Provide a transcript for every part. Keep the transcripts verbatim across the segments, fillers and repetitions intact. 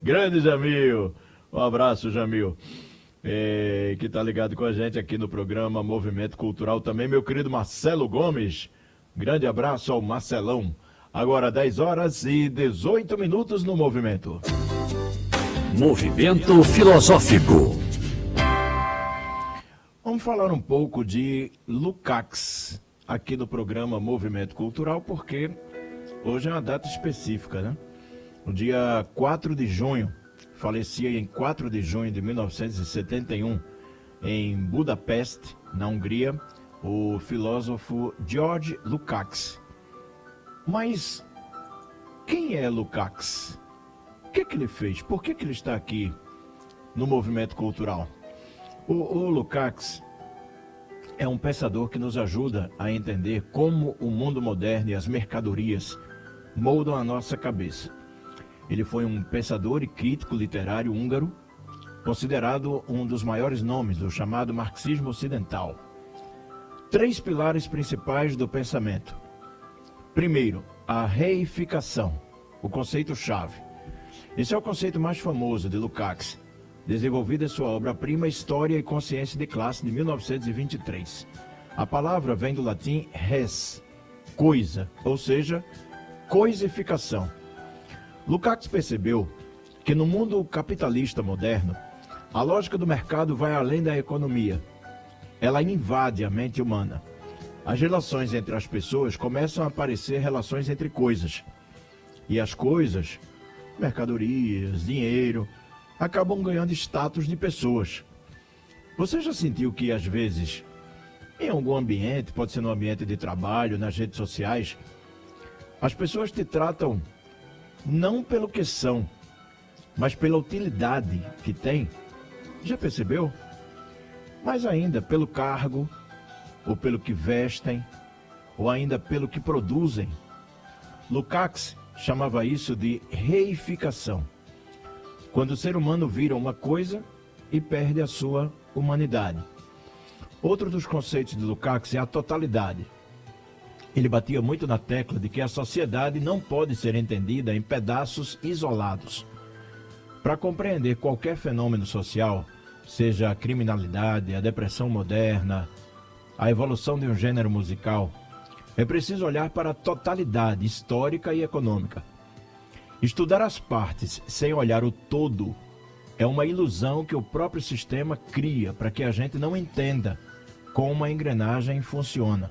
Grande Jamil. Um abraço, Jamil. É, que tá ligado com a gente aqui no programa Movimento Cultural também, meu querido Marcelo Gomes. Grande abraço ao Marcelão. Agora dez horas e dezoito minutos no Movimento. Movimento Filosófico. Vamos falar um pouco de Lukács aqui no programa Movimento Cultural, porque hoje é uma data específica, né? No dia quatro de junho, falecia em quatro de junho de mil novecentos e setenta e um, em Budapeste, na Hungria, o filósofo George Lukács. Mas quem é Lukács? O que, que ele fez? Por que, que ele está aqui no movimento cultural? O, o Lukács é um pensador que nos ajuda a entender como o mundo moderno e as mercadorias moldam a nossa cabeça. Ele foi um pensador e crítico literário húngaro, considerado um dos maiores nomes do chamado marxismo ocidental. Três pilares principais do pensamento. Primeiro, a reificação, o conceito-chave. Esse é o conceito mais famoso de Lukács, desenvolvido em sua obra-prima História e Consciência de Classe, de mil novecentos e vinte e três. A palavra vem do latim res, coisa, ou seja, coisificação. Lukács percebeu que no mundo capitalista moderno, a lógica do mercado vai além da economia. Ela invade a mente humana. As relações entre as pessoas começam a parecer relações entre coisas. E as coisas, mercadorias, dinheiro, acabam ganhando status de pessoas. Você já sentiu que, às vezes, em algum ambiente, pode ser no ambiente de trabalho, nas redes sociais, as pessoas te tratam não pelo que são, mas pela utilidade que têm? Já percebeu? Mas ainda pelo cargo, ou pelo que vestem, ou ainda pelo que produzem. Lukács chamava isso de reificação. Quando o ser humano vira uma coisa e perde a sua humanidade. Outro dos conceitos de Lukács é a totalidade. Ele batia muito na tecla de que a sociedade não pode ser entendida em pedaços isolados. Para compreender qualquer fenômeno social, seja a criminalidade, a depressão moderna, a evolução de um gênero musical, é preciso olhar para a totalidade histórica e econômica. Estudar as partes sem olhar o todo é uma ilusão que o próprio sistema cria para que a gente não entenda como a engrenagem funciona.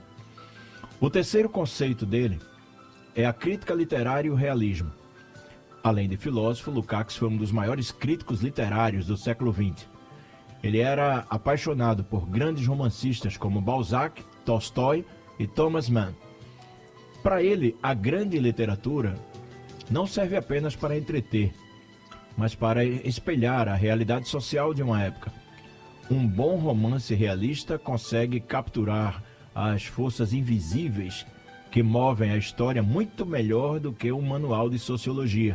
O terceiro conceito dele é a crítica literária e o realismo. Além de filósofo, Lukács foi um dos maiores críticos literários do século vinte. Ele era apaixonado por grandes romancistas como Balzac, Tolstói e Thomas Mann. Para ele, a grande literatura não serve apenas para entreter, mas para espelhar a realidade social de uma época. Um bom romance realista consegue capturar as forças invisíveis que movem a história muito melhor do que um manual de sociologia.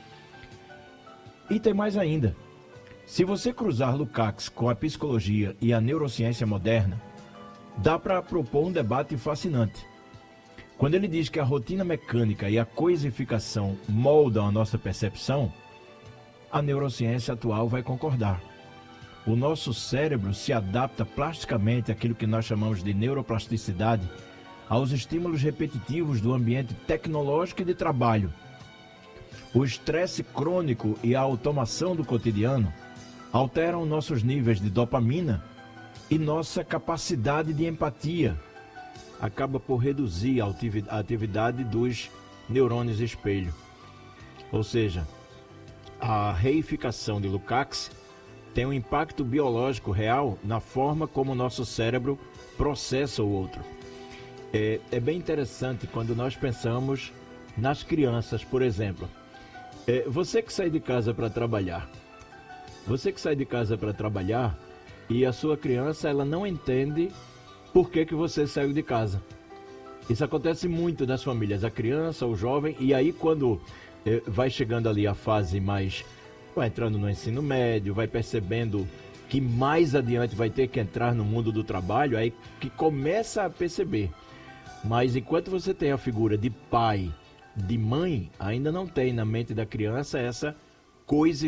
E tem mais ainda. Se você cruzar Lukács com a psicologia e a neurociência moderna, dá para propor um debate fascinante. Quando ele diz que a rotina mecânica e a coisificação moldam a nossa percepção, a neurociência atual vai concordar. O nosso cérebro se adapta plasticamente àquilo que nós chamamos de neuroplasticidade, aos estímulos repetitivos do ambiente tecnológico e de trabalho. O estresse crônico e a automação do cotidiano alteram nossos níveis de dopamina e nossa capacidade de empatia. Acaba por reduzir a atividade dos neurônios espelho. Ou seja, a reificação de Lukács tem um impacto biológico real na forma como o nosso cérebro processa o outro. É, é bem interessante quando nós pensamos nas crianças, por exemplo. É, você que sai de casa para trabalhar, você que sai de casa para trabalhar e a sua criança ela não entende por que, que você saiu de casa. Isso acontece muito nas famílias, a criança, o jovem, e aí quando é, vai chegando ali a fase mais... vai entrando no ensino médio, vai percebendo que mais adiante vai ter que entrar no mundo do trabalho, aí que começa a perceber. Mas enquanto você tem a figura de pai, de mãe, ainda não tem na mente da criança essa coisa